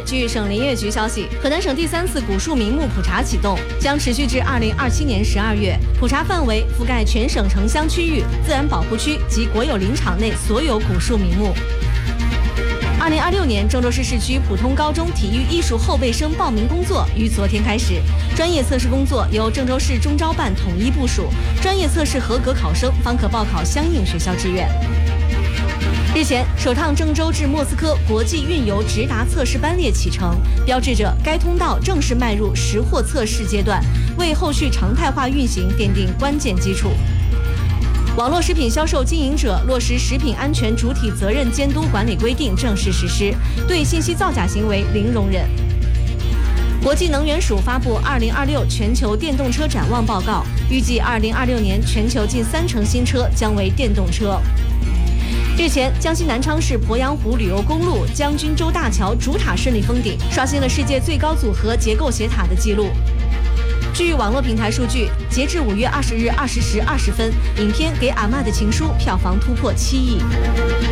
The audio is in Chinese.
据省林业局消息，河南省第3次古树名木普查启动，将持续至2027年12月。普查范围覆盖全省城乡区域、自然保护区及国有林场内所有古树名木。2026年，郑州市市区普通高中体育艺术后备生报名工作于昨天开始，专业测试工作由郑州市中招办统一部署，专业测试合格考生方可报考相应学校志愿。日前，首趟郑州至莫斯科国际运油直达测试班列启程，标志着该通道正式迈入实货测试阶段，为后续常态化运行奠定关键基础。网络食品销售经营者落实食品安全主体责任监督管理规定正式实施，对信息造假行为零容忍。国际能源署发布2026全球电动车展望报告，预计2026年全球近30%新车将为电动车。日前，江西南昌市鄱阳湖旅游公路将军洲大桥主塔顺利封顶，刷新了世界最高组合结构斜塔的记录。据网络平台数据，截至5月20日20时20分，影片《给阿嬷的情书》票房突破7亿。